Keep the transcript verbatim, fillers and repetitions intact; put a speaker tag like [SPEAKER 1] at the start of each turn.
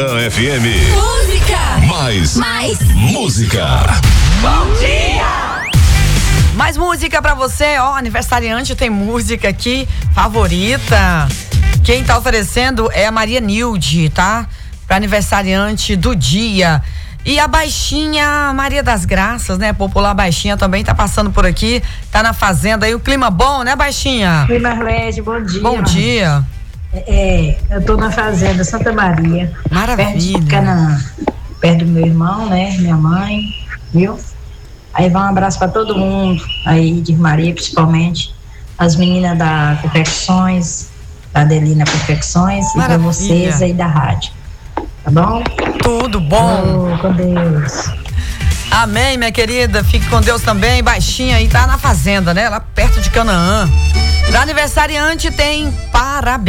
[SPEAKER 1] F M.
[SPEAKER 2] Música.
[SPEAKER 1] Mais.
[SPEAKER 2] Mais.
[SPEAKER 1] Música.
[SPEAKER 2] Bom dia.
[SPEAKER 3] Mais música pra você, ó, aniversariante tem música aqui, favorita. Quem tá oferecendo é a Maria Nilde, tá? Pra aniversariante do dia. E a Baixinha Maria das Graças, né? Popular Baixinha também tá passando por aqui, tá na fazenda aí, o clima bom, né, Baixinha?
[SPEAKER 4] Oi, Marlete, bom dia.
[SPEAKER 3] Bom dia.
[SPEAKER 4] É, eu tô na fazenda Santa Maria.
[SPEAKER 3] Maravilha.
[SPEAKER 4] Perto de Canaã, perto do meu irmão, né, minha mãe, viu? Aí vai um abraço pra todo mundo, aí de Maria principalmente, as meninas da Confecções, da Adelina Confecções,
[SPEAKER 3] Maravilha.
[SPEAKER 4] E pra vocês aí da rádio, tá bom?
[SPEAKER 3] Tudo bom.
[SPEAKER 4] Oh, com Deus.
[SPEAKER 3] Amém, minha querida. Fique com Deus também. Baixinha aí tá na fazenda, né? Lá perto de Canaã. Pra aniversariante tem parabéns.